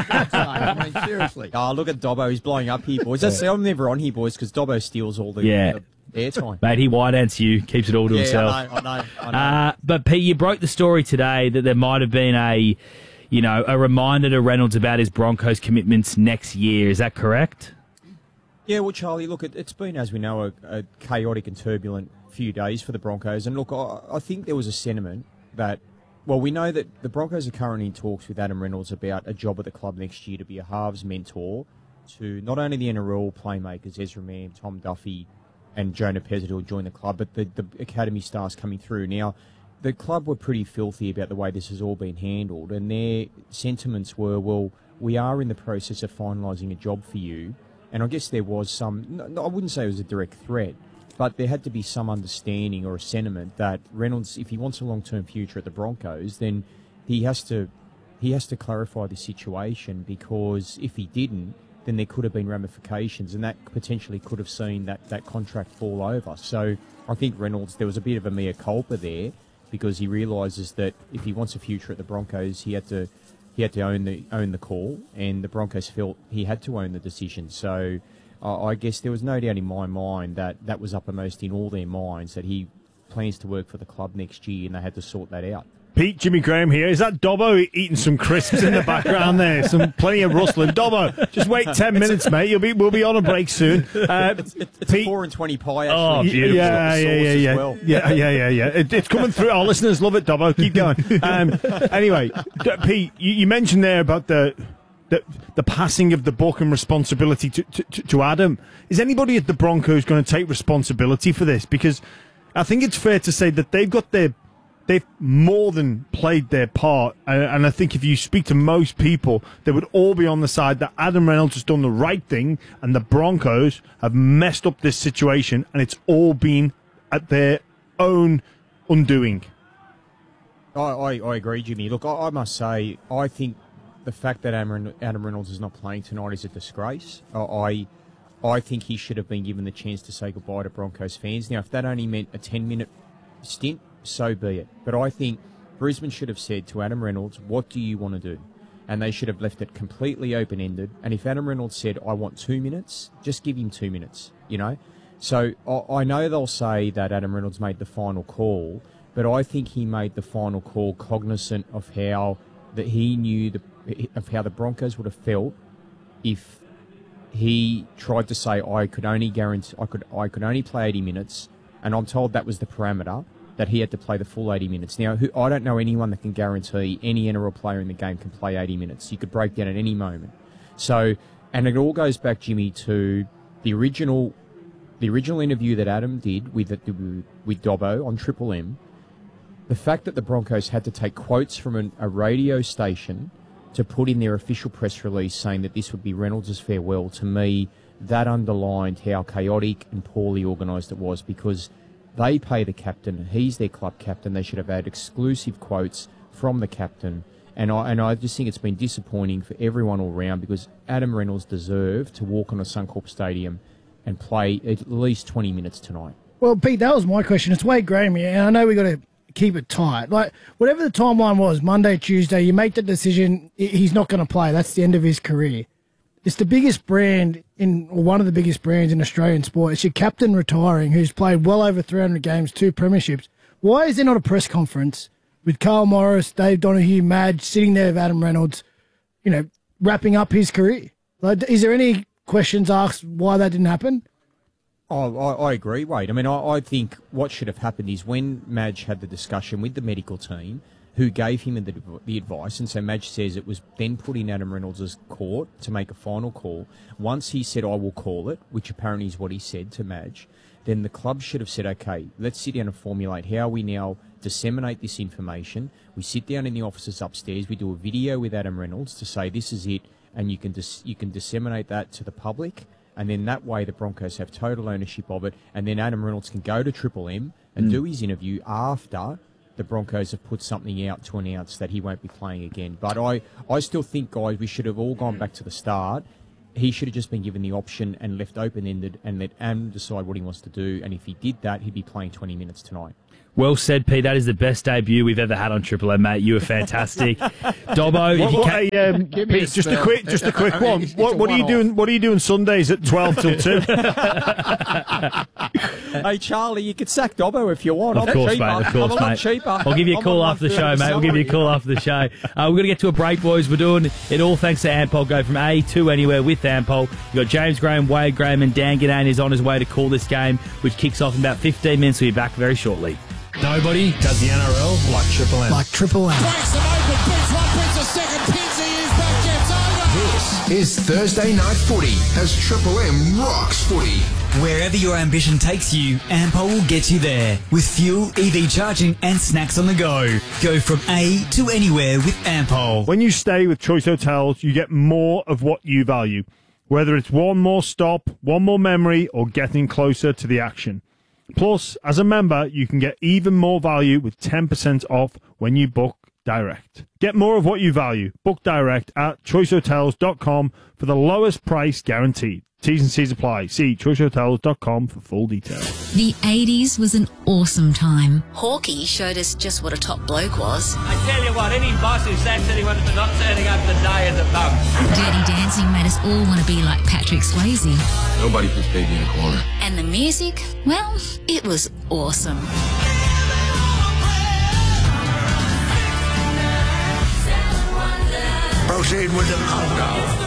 I mean, seriously. Oh, look at Dobbo. He's blowing up here, boys. That's, I'm never on here, boys, because Dobbo steals all the, Yeah. the airtime. Mate, he white ants you, keeps it all to Yeah, himself. I know, I know, I know. Uh, but Pete, you broke the story today that there might have been a, you know, a reminder to Reynolds about his Broncos commitments next year. Is that correct? Yeah, well, Charlie, look, it, it's been, as we know, a, a chaotic and turbulent few days for the Broncos. And look, I, I think there was a sentiment that, well, we know that the Broncos are currently in talks with Adam Reynolds about a job at the club next year to be a halves mentor to not only the N R L playmakers, Ezra Mam, Tom Duffy, and Jonah Pezzett who'll join the club, but the, the academy stars coming through. Now, the club were pretty filthy about the way this has all been handled, and their sentiments were, well, we are in the process of finalising a job for you. And I guess there was some, no, I wouldn't say it was a direct threat, but there had to be some understanding or a sentiment that Reynolds, if he wants a long-term future at the Broncos, then he has to he has to clarify the situation, because if he didn't, then there could have been ramifications, and that potentially could have seen that, that contract fall over. So I think Reynolds, there was a bit of a mea culpa there, because he realises that if he wants a future at the Broncos, he had to he had to own the own the call, and the Broncos felt he had to own the decision. So uh, I guess there was no doubt in my mind that that was uppermost in all their minds, that he plans to work for the club next year, and they had to sort that out. Pete, Jimmy Graham here. Is that Dobbo eating some crisps in the background there? Some plenty of rustling. Dobbo, just wait ten minutes, mate. You'll be we'll be on a break soon. Uh, It's, it's a four and twenty pie, actually. Oh, beautiful. Yeah, yeah, yeah, yeah. Well. yeah, yeah, yeah, yeah. It, it's coming through. Our listeners love it, Dobbo. Keep going. Um, anyway, D- Pete, you, you mentioned there about the, the the passing of the buck and responsibility to, to, to, to Adam. Is anybody at the Broncos going to take responsibility for this? Because I think it's fair to say that they've got their they've more than played their part. And, and I think if you speak to most people, they would all be on the side that Adam Reynolds has done the right thing and the Broncos have messed up this situation, and it's all been at their own undoing. I, I, I agree, Jimmy. Look, I, I must say, I think the fact that Adam, Adam Reynolds is not playing tonight is a disgrace. I, I I think he should have been given the chance to say goodbye to Broncos fans. Now, if that only meant a ten-minute stint, so be it. But I think Brisbane should have said to Adam Reynolds, what do you want to do? And they should have left it completely open-ended. And if Adam Reynolds said, I want two minutes, just give him two minutes, you know? So I, I know they'll say that Adam Reynolds made the final call, but I think he made the final call cognizant of how that he knew the, of how the Broncos would have felt if he tried to say, I could only guarantee, I could, I could only play eighty minutes, and I'm told that was the parameter, that he had to play the full eighty minutes. Now, who, I don't know anyone that can guarantee any N R L player in the game can play eighty minutes. You could break down at any moment. So, and it all goes back, Jimmy, to the original, the original interview that Adam did with with Dobbo on Triple M. The fact that the Broncos had to take quotes from an, a radio station to put in their official press release saying that this would be Reynolds' farewell, to me, that underlined how chaotic and poorly organised it was, because they pay the captain, he's their club captain. They should have had exclusive quotes from the captain. And I, and I just think it's been disappointing for everyone all round, because Adam Reynolds deserved to walk on a Suncorp Stadium and play at least twenty minutes tonight. Well, Pete, that was my question. It's Wade Graham here, and I know we got to keep it tight. Like, whatever the timeline was, Monday, Tuesday, you make the decision, he's not going to play. That's the end of his career. It's the biggest brand in, or one of the biggest brands in Australian sport. It's your captain retiring, who's played well over three hundred games, two premierships. Why is there not a press conference with Carl Morris, Dave Donahue, Madge, sitting there with Adam Reynolds, you know, wrapping up his career? Like, is there any questions asked why that didn't happen? Oh, I, I agree, Wade. I mean, I, I think what should have happened is when Madge had the discussion with the medical team, who gave him the, the advice. And so Madge says it was then put in Adam Reynolds' court to make a final call. Once he said, I will call it, which apparently is what he said to Madge, then the club should have said, okay, let's sit down and formulate how we now disseminate this information. We sit down in the offices upstairs, we do a video with Adam Reynolds to say this is it, and you can dis- you can disseminate that to the public, and then that way the Broncos have total ownership of it, and then Adam Reynolds can go to Triple M and Mm. do his interview after the Broncos have put something out to announce that he won't be playing again. But I, I still think, guys, we should have all gone back to the start. He should have just been given the option and left open-ended and let Adam decide what he wants to do. And if he did that, he'd be playing twenty minutes tonight. Well said, Pete. That is the best debut we've ever had on Triple M, mate. You were fantastic. Dobbo, if What, you what, can... hey, um, Pete, just a quick, just a quick I mean, one. it's- What, it's a what are you one-off. doing? What are you doing Sundays at twelve till two? Hey, Charlie, you could sack Dobbo if you want. Of I'm course, cheaper. mate. Of I'm course, a lot mate. cheaper. I'll give you a I'm call on after the one show, third mate. We'll give you a salary. call after the show. Uh, we're going to get to a break, boys. We're doing it all thanks to Ampol. Go from A to anywhere with Ampol. You've got James Graham, Wade Graham, and Dan Giddane is on his way to call this game, which kicks off in about fifteen minutes. We'll be back very shortly. Nobody does the N R L like Triple M. Like Triple M. Breaks them open, beats one, beats a second, pins he is back, gets over. This is Thursday Night Footy as Triple M rocks footy. Wherever your ambition takes you, Ampol will get you there. With fuel, E V charging and snacks on the go. Go from A to anywhere with Ampol. When you stay with Choice Hotels, you get more of what you value. Whether it's one more stop, one more memory, or getting closer to the action. Plus, as a member, you can get even more value with ten percent off when you book direct. Get more of what you value. Book direct at choice hotels dot com for the lowest price guaranteed. T's and C's apply. See choice hotels dot com for full details. The eighties was an awesome time. Hawkeye showed us just what a top bloke was. I tell you what, any boss who sacks anyone for not turning up the day is a bum. Dirty Dancing made us all want to be like Patrick Swayze. Nobody puts baby in a corner. And the music, well, it was awesome. Proceed with the countdown.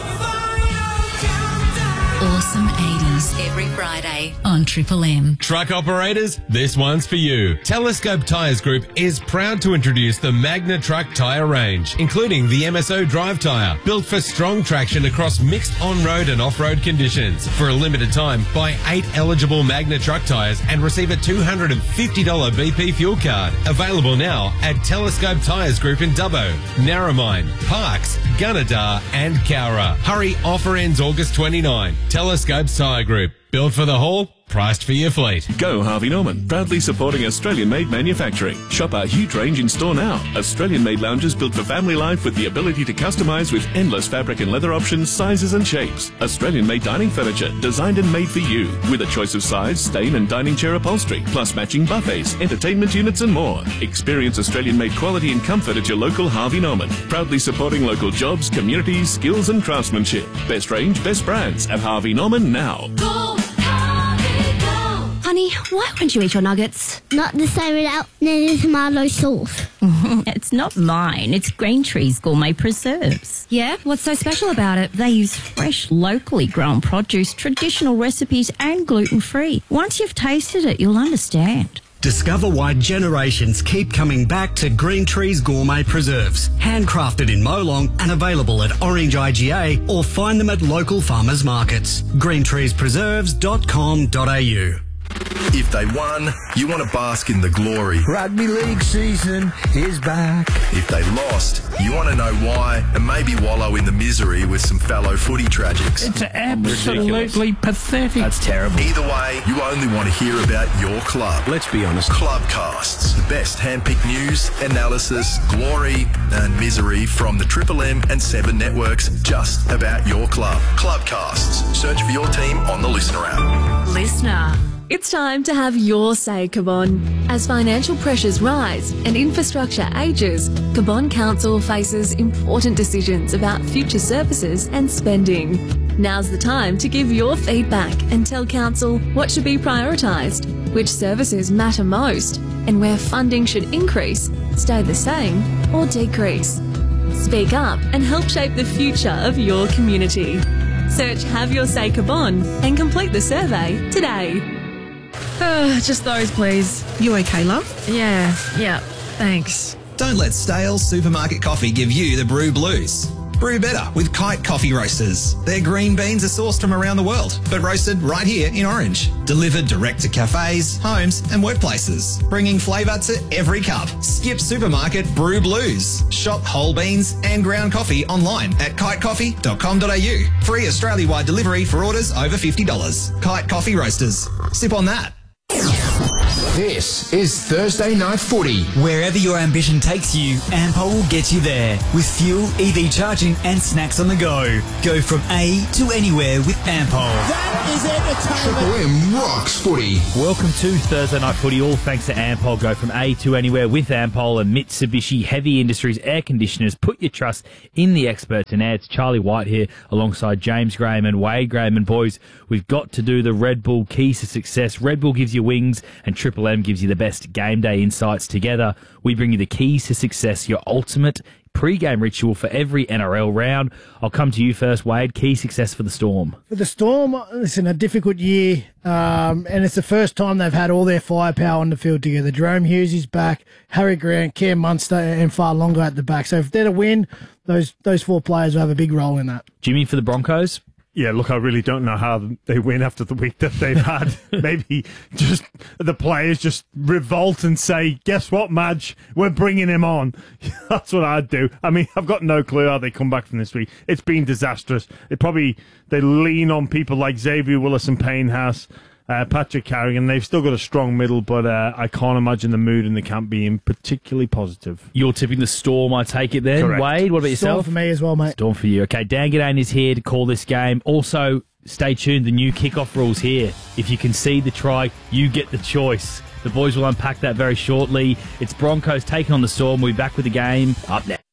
Awesome eighties every Friday on Triple M. Truck operators, this one's for you. Telescope Tyres Group is proud to introduce the Magna Truck tyre range, including the M S O Drive tyre, built for strong traction across mixed on-road and off-road conditions. For a limited time, buy eight eligible Magna Truck tyres and receive a two hundred fifty dollars B P fuel card. Available now at Telescope Tyres Group in Dubbo, Narromine, Parkes, Gunnedah and Cowra. Hurry, offer ends August twenty-ninth. Telescope Tyre Group. Built for the haul, priced for your fleet. Go Harvey Norman, proudly supporting Australian-made manufacturing. Shop our huge range in store now. Australian-made lounges built for family life with the ability to customize with endless fabric and leather options, sizes and shapes. Australian-made dining furniture, designed and made for you, with a choice of size, stain and dining chair upholstery, plus matching buffets, entertainment units and more. Experience Australian-made quality and comfort at your local Harvey Norman. Proudly supporting local jobs, communities, skills and craftsmanship. Best range, best brands at Harvey Norman now. Honey, why won't you eat your nuggets? Not the same without any tomato sauce. It's not mine. It's Green Tree's Gourmet Preserves. Yeah? What's so special about it? They use fresh, locally grown produce, traditional recipes, and gluten-free. Once you've tasted it, you'll understand. Discover why generations keep coming back to Green Tree's Gourmet Preserves. Handcrafted in Molong and available at Orange I G A or find them at local farmers markets. green trees preserves dot com dot a u. If they won, you want to bask in the glory. Rugby league season is back. If they lost, you want to know why and maybe wallow in the misery with some fellow footy tragics. It's absolutely pathetic. That's terrible. Either way, you only want to hear about your club. Let's be honest. Clubcasts, the best handpicked news, analysis, glory and misery from the Triple M and Seven networks just about your club. Clubcasts. Search for your team on the Listener app. Listener. It's time to have your say, Cabon. As financial pressures rise and infrastructure ages, Cabon Council faces important decisions about future services and spending. Now's the time to give your feedback and tell Council what should be prioritised, which services matter most, and where funding should increase, stay the same, or decrease. Speak up and help shape the future of your community. Search Have Your Say Cabon and complete the survey today. Uh, just those, please. You okay, love? Yeah, yeah, thanks. Don't let stale supermarket coffee give you the brew blues. Brew better with Kite Coffee Roasters. Their green beans are sourced from around the world, but roasted right here in Orange. Delivered direct to cafes, homes and workplaces, bringing flavour to every cup. Skip supermarket brew blues. Shop whole beans and ground coffee online at kite coffee dot com dot a u. Free Australia-wide delivery for orders over fifty dollars. Kite Coffee Roasters. Sip on that. This is Thursday Night Footy. Wherever your ambition takes you, Ampol will get you there with fuel, E V charging and snacks on the go. Go from A to anywhere with Ampol. That is entertainment. Triple M rocks footy. Welcome to Thursday Night Footy, all thanks to Ampol. Go from A to anywhere with Ampol and Mitsubishi Heavy Industries Air Conditioners. Put your trust in the experts. And it's Charlie White here alongside James Graham and Wade Graham. And boys, we've got to do the Red Bull Keys to Success. Red Bull gives you wings and Triple M gives you the best game day insights. Together, we bring you the keys to success, your ultimate pre-game ritual for every N R L round. I'll come to you first, Wade. Key success for the Storm. For the Storm, listen, a difficult year, um, and it's the first time they've had all their firepower on the field together. Jerome Hughes is back, Harry Grant, Cam Munster, and far longer at the back. So if they're to win, those those four players will have a big role in that. Jimmy, for the Broncos? Yeah, look, I really don't know how they win after the week that they've had. Maybe just the players just revolt and say, guess what, Madge? We're bringing him on. That's what I'd do. I mean, I've got no clue how they come back from this week. It's been disastrous. They probably, they lean on people like Xavier Willis and Paynehouse, uh, Patrick Carrigan. They've still got a strong middle, but uh, I can't imagine the mood in the camp being particularly positive. You're tipping the Storm, I take it then. Correct. Wade, what about yourself? Storm for me as well, mate. Storm for you. Okay, Dan Giddane is here to call this game. Also, stay tuned, the new kickoff rules here. If you concede the try, you get the choice. The boys will unpack that very shortly. It's Broncos taking on the Storm. We'll be back with the game up next.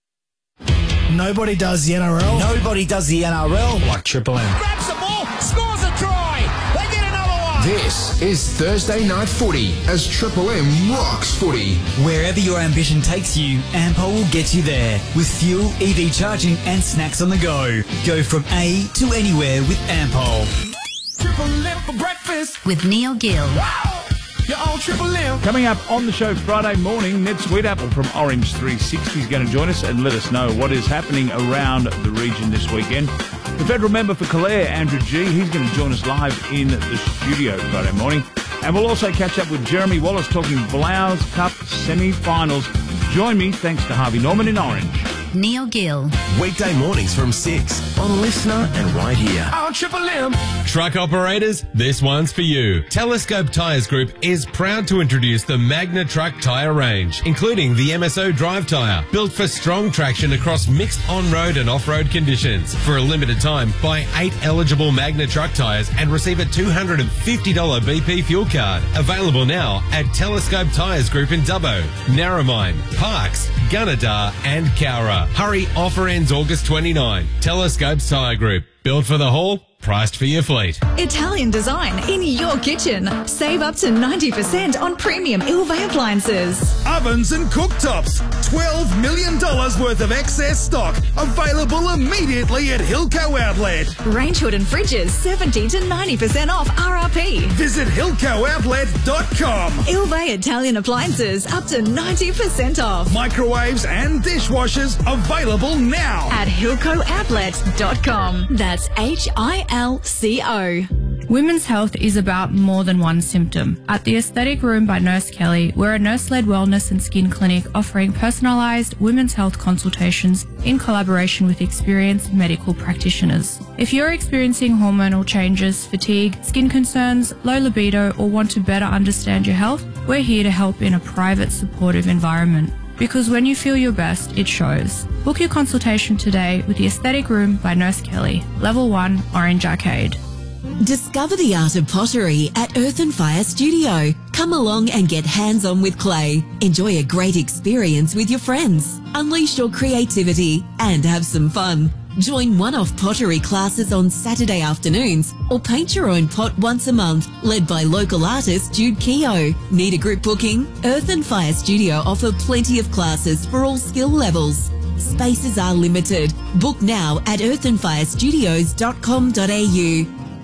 Nobody does the N R L. Nobody does the N R L like Triple M. Grabs the ball, scores a try. They get another one. This is Thursday Night Footy as Triple M rocks footy. Wherever your ambition takes you, Ampol will get you there with fuel, E V charging and snacks on the go. Go from A to anywhere with Ampol. Triple M for breakfast. With Neil Gill. You're on Triple M. Coming up on the show Friday morning, Ned Sweetapple from Orange three sixty is going to join us and let us know what is happening around the region this weekend. The federal member for Calare, Andrew G, he's going to join us live in the studio Friday morning. And we'll also catch up with Jeremy Wallace talking Blouse Cup semi-finals. Join me, thanks to Harvey Norman in Orange. Neil Gill. Weekday mornings from six on Listener and right here. On Triple M. Truck operators, this one's for you. Telescope Tyres Group is proud to introduce the Magna Truck tyre range, including the M S O Drive tyre, built for strong traction across mixed on-road and off-road conditions. For a limited time, buy eight eligible Magna Truck tyres and receive a two hundred fifty dollars B P fuel card. Available now at Telescope Tyres Group in Dubbo, Narromine, Parkes, Gunnedah and Cowra. Hurry, offer ends August twenty-ninth. Telescopes Tyre Group. Built for the haul, priced for your fleet. Italian design in your kitchen. Save up to ninety percent on premium Ilve appliances. Ovens and cooktops. twelve million dollars worth of excess stock. Available immediately at Hilco Outlet. Range hood and fridges seventy to ninety percent off R R P. Visit hilco outlet dot com. Ilve Italian appliances up to ninety percent off. Microwaves and dishwashers available now. At hilco outlet dot com. That's H I L C O. Women's health is about more than one symptom. At the Aesthetic Room by Nurse Kelly, we're a nurse-led wellness and skin clinic offering personalised women's health consultations in collaboration with experienced medical practitioners. If you're experiencing hormonal changes, fatigue, skin concerns, low libido, or want to better understand your health, we're here to help in a private, supportive environment. Because when you feel your best, it shows. Book your consultation today with the Aesthetic Room by Nurse Kelly, Level one, Orange Arcade. Discover the art of pottery at Earth and Fire Studio. Come along and get hands-on with clay. Enjoy a great experience with your friends. Unleash your creativity and have some fun. Join one-off pottery classes on Saturday afternoons or paint your own pot once a month, led by local artist Jude Keogh. Need a group booking? Earth and Fire Studio offer plenty of classes for all skill levels. Spaces are limited. Book now at earth and fire studios dot com dot a u.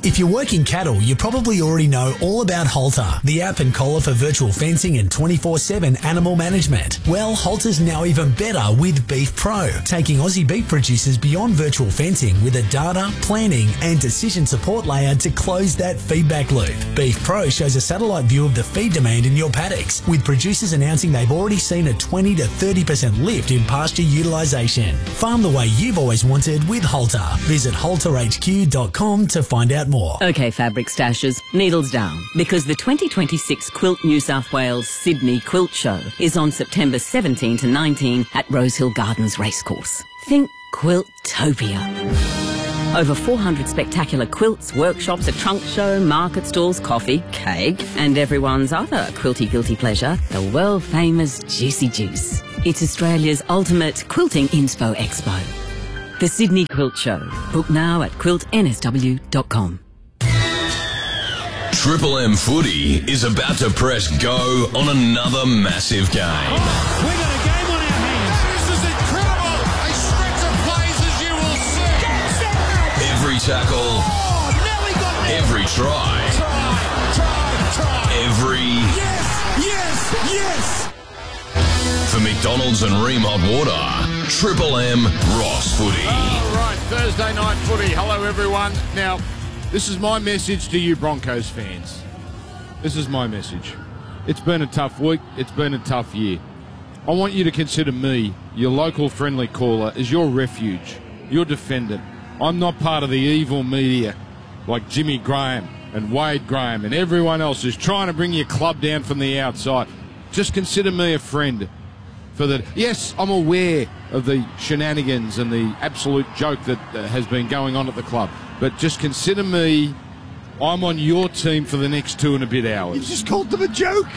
If you work in cattle, you probably already know all about Halter, the app and collar for virtual fencing and twenty-four seven animal management. Well, Halter's now even better with Beef Pro, taking Aussie beef producers beyond virtual fencing with a data, planning and decision support layer to close that feedback loop. Beef Pro shows a satellite view of the feed demand in your paddocks, with producers announcing they've already seen a twenty to thirty percent lift in pasture utilisation. Farm the way you've always wanted with Halter. Visit halter h q dot com to find out more. OK, fabric stashers, needles down, because the twenty twenty-six Quilt New South Wales Sydney Quilt Show is on September seventeenth to nineteenth at Rosehill Gardens Racecourse. Think Quiltopia. Over four hundred spectacular quilts, workshops, a trunk show, market stalls, coffee, cake, and everyone's other quilty guilty pleasure, the world-famous Juicy Juice. It's Australia's ultimate quilting inspo expo. The Sydney Quilt Show. Book now at quilt n s w dot com. Triple M Footy is about to press go on another massive game. Oh, we got a game on our hands. This is incredible. A stretch of plays as you will see. Every tackle. Oh, Nelly got there. Every try. Try, try, try. Every. Yes, yes, yes. For McDonald's and Ream Hot Water, Triple M Ross Footy. All right, Thursday night footy. Hello, everyone. Now, this is my message to you Broncos fans. This is my message. It's been a tough week. It's been a tough year. I want you to consider me, your local friendly caller, as your refuge, your defendant. I'm not part of the evil media like Jimmy Graham and Wade Graham and everyone else who's trying to bring your club down from the outside. Just consider me a friend. For the, yes, I'm aware of the shenanigans and the absolute joke that uh, has been going on at the club. But just consider me, I'm on your team for the next two and a bit hours. You just called them a joke.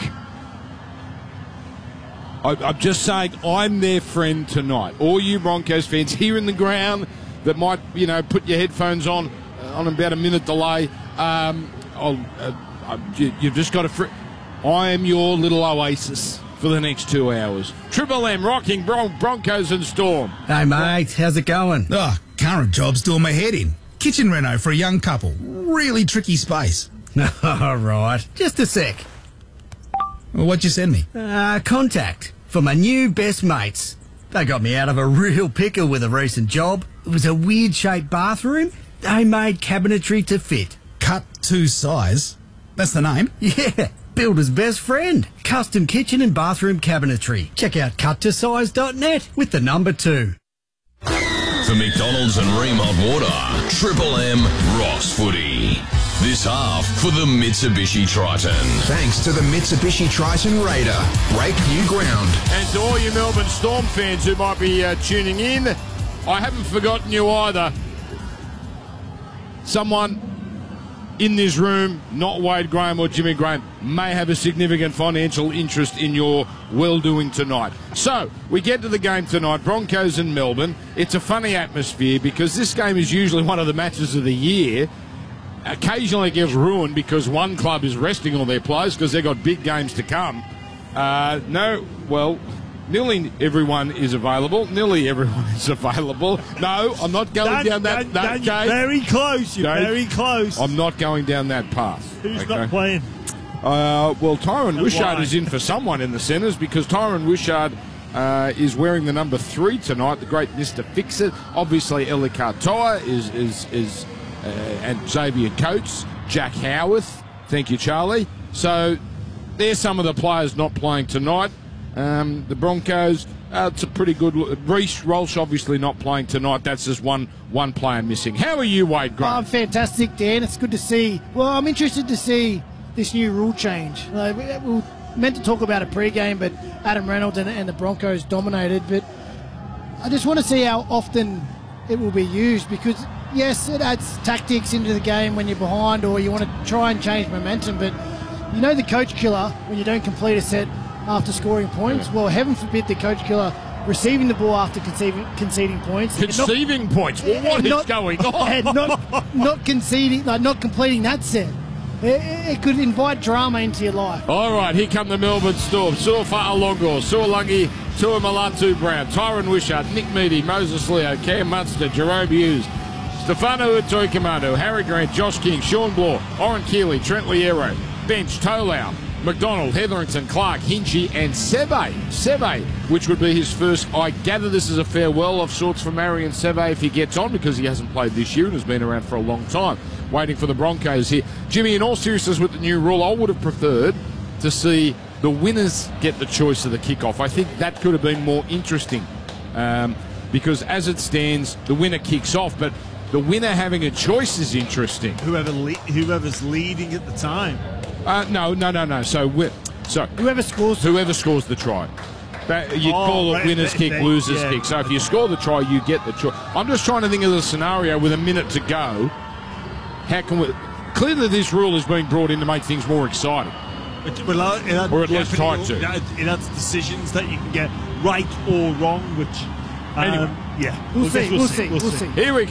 I, I'm just saying I'm their friend tonight. All you Broncos fans here in the ground that might, you know, put your headphones on uh, on about a minute delay, um, I'll, uh, uh, you, you've just got to... Fr- I am your little oasis for the next two hours. Triple M rocking Bron- Broncos and Storm. Hey, mate, how's it going? Oh, current job's doing my head in. Kitchen reno for a young couple. Really tricky space. All right, just a sec. Well, what'd you send me? Uh, contact for my new best mates. They got me out of a real pickle with a recent job. It was a weird-shaped bathroom. They made cabinetry to fit. Cut to size? That's the name? Yeah. Builder's best friend. Custom kitchen and bathroom cabinetry. Check out cut to size dot net with the number two. For McDonald's and Ream Hot Water, Triple M Ross Footy. This half for the Mitsubishi Triton. Thanks to the Mitsubishi Triton Raider. Break new ground. And to all you Melbourne Storm fans who might be uh, tuning in, I haven't forgotten you either. Someone in this room, not Wade Graham or Jimmy Graham, may have a significant financial interest in your well-doing tonight. So, we get to the game tonight, Broncos and Melbourne. It's a funny atmosphere because this game is usually one of the matches of the year. Occasionally it gets ruined because one club is resting all their players because they've got big games to come. Uh, no, well... Nearly everyone is available. Nearly everyone is available. No, I'm not going Dan, down that, Dan, that Dan, game. You're very close. You're Dave, very close. I'm not going down that path. Who's okay? not playing? Uh, well, Tyron And Wishart why? is in for someone in the centres because Tyron Wishart uh, is wearing the number three tonight, the great Mister Fix-It. Obviously, Eli Katoa is, is, is uh, and Xavier Coates, Jack Howarth. Thank you, Charlie. So, there's some of the players not playing tonight. Um, the Broncos... Uh, it's a pretty good look. Reece Walsh obviously not playing tonight. That's just one one player missing. How are you, Wade Graham? Oh, fantastic, Dan. It's good to see. Well, I'm interested to see this new rule change. Like, we were meant to talk about it pre-game, but Adam Reynolds and, and the Broncos dominated. But I just want to see how often it will be used because, yes, it adds tactics into the game when you're behind or you want to try and change momentum. But you know the coach killer when you don't complete a set after scoring points. Yeah. Well, heaven forbid the coach killer receiving the ball after conceding, conceding points. Conceding not, points? Well, what is not, going on? And not, not conceding, like not completing that set. It, it could invite drama into your life. All right, here come the Melbourne Storm. Suafa Alongo, Sualangi, Tua Malatu Brown, Tyron Wishart, Nick Meady, Moses Leo, Cam Munster, Jerome Hughes, Stefano Utoikamanu, Harry Grant, Josh King, Sean Bloor, Oren Keeley, Trent Liero, Bench, Tolau, McDonald, Hetherington, Clark, Hinchy, and Seve. Seve, which would be his first. I gather this is a farewell of sorts for Marion Seve if he gets on, because he hasn't played this year and has been around for a long time. Waiting for the Broncos here. Jimmy, in all seriousness, with the new rule, I would have preferred to see the winners get the choice of the kickoff. I think that could have been more interesting, um, because as it stands, the winner kicks off, but the winner having a choice is interesting. Whoever le- whoever's leading at the time. Uh, no, no, no, no. So, we so whoever scores, whoever scores the try. That, you'd Oh, call it they- winner's they- kick, they- loser's yeah. kick. So if you score the try, you get the try. I'm just trying to think of the scenario with a minute to go. How can we? Clearly, this rule is being brought in to make things more exciting. It, well, uh, it had- Or at yeah, least but try it- to. It, it has decisions that you can get right or wrong, which um, Anyway. yeah, We'll I guess see, we'll see, we'll see. Here we go.